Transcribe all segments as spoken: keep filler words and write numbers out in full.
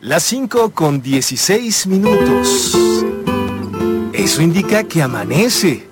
Las cinco con dieciséis minutos. Eso indica que amanece.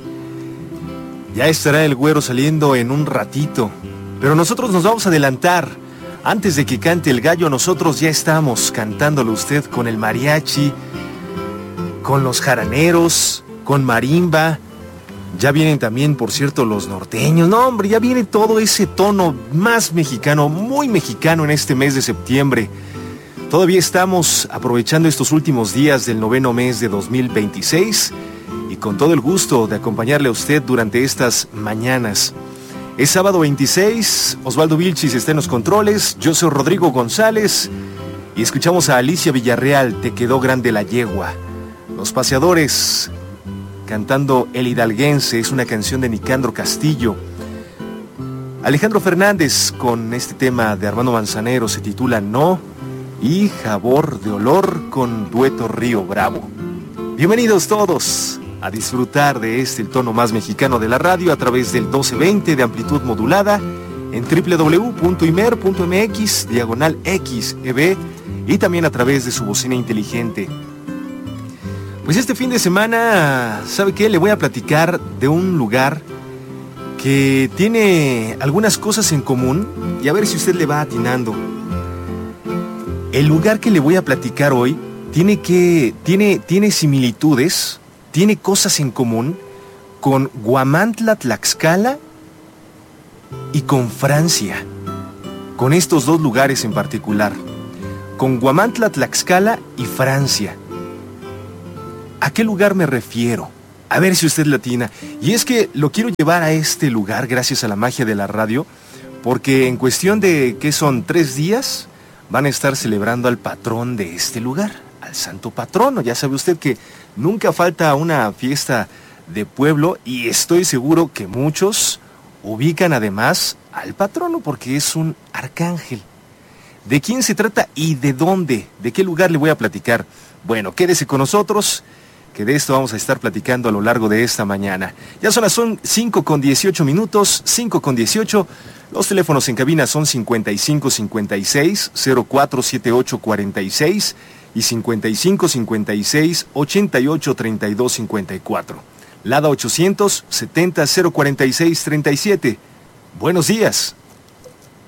Ya estará el güero saliendo en un ratito. Pero nosotros nos vamos a adelantar. Antes de que cante el gallo, nosotros ya estamos cantándolo usted con el mariachi, con los jaraneros, con marimba. Ya vienen también, por cierto, los norteños. No, hombre, ya viene todo ese tono más mexicano, muy mexicano en este mes de septiembre. Todavía estamos aprovechando estos últimos días del noveno mes de dos mil veintiséis y con todo el gusto de acompañarle a usted durante estas mañanas. Es sábado veintiséis, Osvaldo Vilchis está en los controles, yo soy Rodrigo González y escuchamos a Alicia Villarreal, Te quedó grande la yegua. Los Paseadores cantando El Hidalguense, es una canción de Nicandro Castillo. Alejandro Fernández con este tema de Armando Manzanero se titula No, y Jabor de Olor con Dueto Río Bravo. Bienvenidos todos a disfrutar de este, el tono más mexicano de la radio a través del doce veinte de amplitud modulada en doble u doble u doble u punto imer punto eme equis diagonal equis e be y también a través de su bocina inteligente. Pues este fin de semana, ¿sabe qué? Le voy a platicar de un lugar que tiene algunas cosas en común y a ver si usted le va atinando. El lugar que le voy a platicar hoy tiene, que, tiene, tiene similitudes, tiene cosas en común con Huamantla, Tlaxcala y con Francia. Con estos dos lugares en particular. Con Huamantla, Tlaxcala y Francia. ¿A qué lugar me refiero? A ver si usted latina. Y es que lo quiero llevar a este lugar gracias a la magia de la radio, porque en cuestión de, ¿qué son? ¿Tres días? Van a estar celebrando al patrón de este lugar, al santo patrono. Ya sabe usted que nunca falta una fiesta de pueblo y estoy seguro que muchos ubican además al patrono porque es un arcángel. ¿De quién se trata y de dónde? ¿De qué lugar le voy a platicar? Bueno, quédese con nosotros, que de esto vamos a estar platicando a lo largo de esta mañana. Ya son las cinco con dieciocho minutos, cinco con dieciocho. Los teléfonos en cabina son cincuenta y cinco cincuenta y seis cero cuatro setenta y ocho cuarenta y seis y cincuenta y cinco cincuenta y seis ochenta y ocho treinta y dos cincuenta y cuatro. Lada ochocientos setenta cero cuarenta y seis treinta y siete. Buenos días.